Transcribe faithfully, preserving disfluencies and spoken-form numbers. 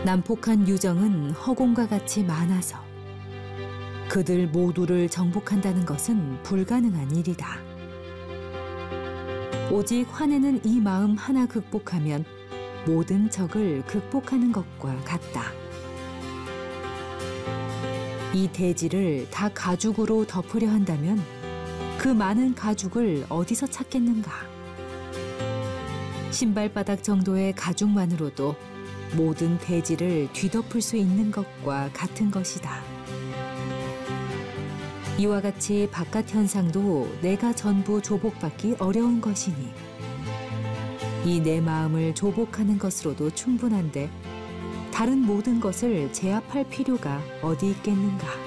난폭한 유정은 허공과 같이 많아서 그들 모두를 정복한다는 것은 불가능한 일이다. 오직 화내는 이 마음 하나 극복하면 모든 적을 극복하는 것과 같다. 이 대지를 다 가죽으로 덮으려 한다면 그 많은 가죽을 어디서 찾겠는가? 신발바닥 정도의 가죽만으로도 모든 대지를 뒤덮을 수 있는 것과 같은 것이다. 이와 같이 바깥 현상도 내가 전부 조복받기 어려운 것이니 이 내 마음을 조복하는 것으로도 충분한데 다른 모든 것을 제압할 필요가 어디 있겠는가?